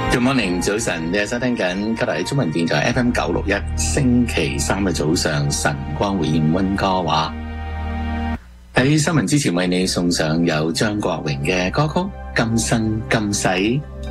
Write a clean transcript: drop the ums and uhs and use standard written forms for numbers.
Good morning，早晨，你係收聽緊吉大中文電台 FM 961，星期三嘅早上，晨光會現溫哥華。喺新聞之前為你送上由張國榮嘅歌曲《今生今世》。